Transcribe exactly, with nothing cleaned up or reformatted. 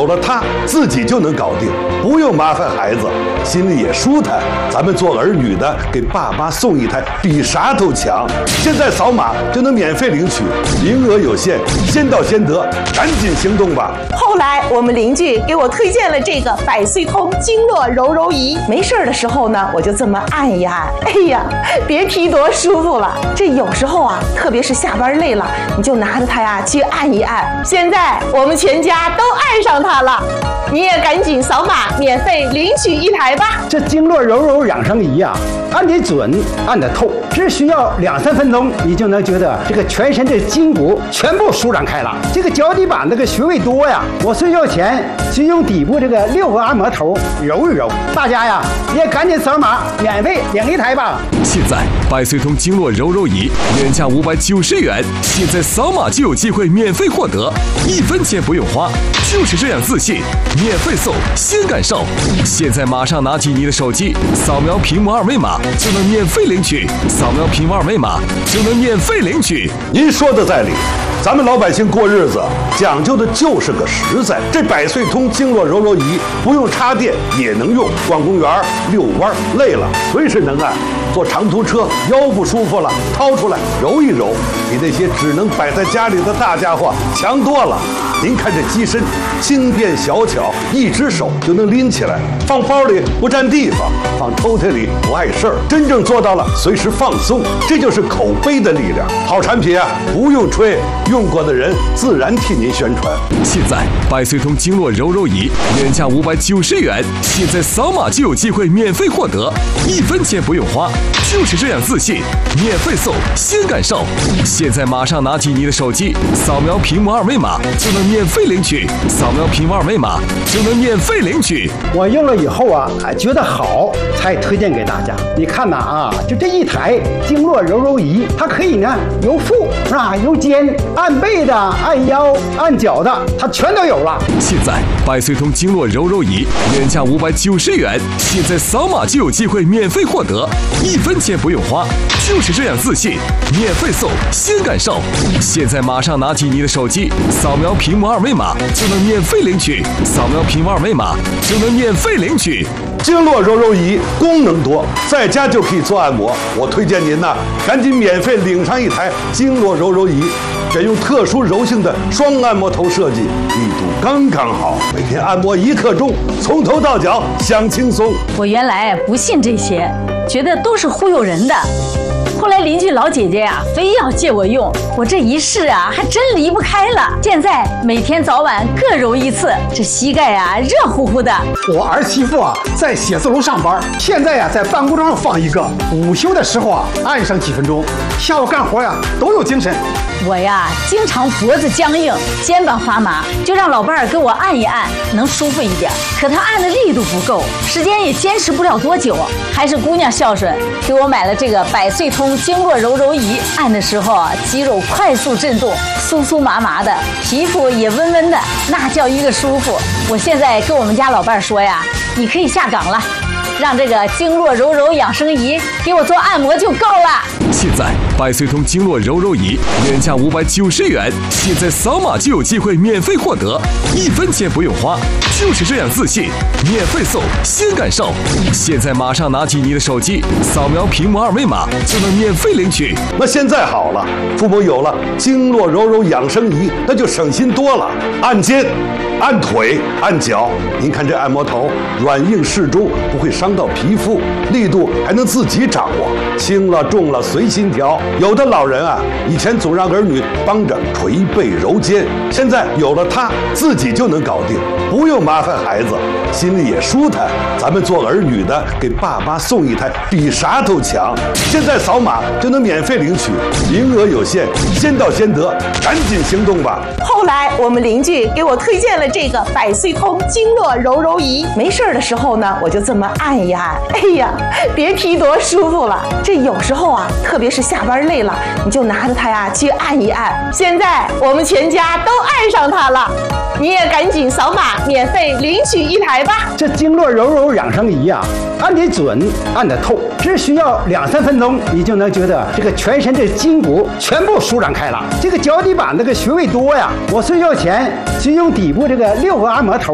有了它，自己就能搞定，不用麻烦孩子，心里也舒坦。咱们做儿女的，给爸妈送一台比啥都强。现在扫码就能免费领取，名额有限，先到先得，赶紧行动吧。 后来我们邻居给我推荐了这个百岁通经络揉揉仪，没事的时候呢，我就这么按一按，哎呀，别提多舒服了。这有时候啊，特别是下班累了，你就拿着它呀去按一按。现在我们全家都爱上它了，你也赶紧扫码免费领取一台吧。 这经络揉揉养生仪啊，按得准，按得透，只需要两三分钟，你就能觉得这个全身的筋骨全部舒展开了。这个脚底板这个穴位多呀，我睡觉前就用底部这个六个按摩头揉一揉。大家呀，也赶紧扫码免费领一台吧。 现在百岁通经络揉揉仪原价五百九十元，现在扫码就有机会免费获得，一分钱不用花，就是这样自信，免费送，先感受。现在马上拿起你的手机，扫描屏幕二维码就能免费领取，扫描屏幕二维码就能免费领取。 您说的在理，咱们老百姓过日子讲究的就是个实在。这百岁通经络揉揉仪不用插电也能用，逛公园遛弯累了随时能按，坐长途车腰不舒服了掏出来揉一揉，比那些只能摆在家里的大家伙强多了。您看这机身轻便小巧，一只手就能拎起来，放包里不占地方，放抽屉里不碍事儿，真正做到了随时放松。这就是口碑的力量。好产品啊，不用吹，用过的人自然替您宣传。 现在百岁通经络揉揉仪原价五百九十元，现在扫码就有机会免费获得，一分钱不用花，就是这样自信，免费送，先感受。现在马上拿起你的手机，扫描屏幕二维码就能免费领取，扫描屏幕二维码就能免费领取。 我用了以后啊，觉得好，才推荐给大家。你看呐啊，就这一台经络揉揉仪，它可以呢由腹是吧，由肩按背的、按腰、按脚的，它全都有了。 现在百岁通经络揉揉仪原价五百九十元，现在扫码就有机会免费获得，一分钱不用花，就是这样自信，免费送，先感受。现在马上拿起你的手机，扫描屏幕二维码就能免费领取，扫描屏幕二维码就能免费领取。 经络揉揉仪功能多，在家就可以做按摩。我推荐您呐，赶紧免费领上一台经络揉揉仪，选用特殊柔性的双按摩头设计，力度刚刚好，每天按摩一刻钟，从头到脚享轻松。 我原来不信这些，觉得都是忽悠人的。后来邻居老姐姐呀、啊，非要借我用，我这一试啊，还真离不开了。现在每天早晚各揉一次，这膝盖啊热乎乎的。 我儿媳妇啊在写字楼上班，现在呀、啊、在办公桌上放一个，午休的时候啊按上几分钟，下午干活呀都有精神。 我呀经常脖子僵硬，肩膀发麻，就让老伴儿给我按一按，能舒服一点。可他按的力度不够，时间也坚持不了多久。还是姑娘孝顺，给我买了这个百岁通经络揉揉仪，按的时候啊，肌肉快速震动，酥酥麻麻的，皮肤也温温的，那叫一个舒服。我现在跟我们家老伴儿说呀，你可以下岗了，让这个经络揉揉养生仪给我做按摩就够了。 现在百岁通经络揉揉仪原价五百九十元，现在扫码就有机会免费获得，一分钱不用花，就是这样自信，免费送，先感受。现在马上拿起你的手机，扫描屏幕二维码就能免费领取。 那现在好了，父母有了经络揉揉养生仪，那就省心多了。按肩、按腿、按脚，您看这按摩头软硬适中，不会伤到皮肤，力度还能自己掌握，轻了重了随心调。有的老人啊，以前总让儿女帮着捶背揉肩，现在有了它，自己就能搞定，不用麻烦孩子，心里也舒坦。咱们做儿女的，给爸妈送一台比啥都强。现在扫码就能免费领取，名额有限，先到先得，赶紧行动吧。 后来我们邻居给我推荐了这个百岁通经络揉揉仪，没事的时候呢，我就这么按一按，哎呀，别提多舒服了。这有时候啊，特别是下班累了，你就拿着它呀去按一按。现在我们全家都爱上它了，你也赶紧扫码免费领取一台吧。 这经络揉揉养生仪啊，按得准，按得透，只需要两三分钟，你就能觉得这个全身的筋骨全部舒展开了。这个脚底板这个穴位多呀，我睡觉前就用底部这个六个按摩头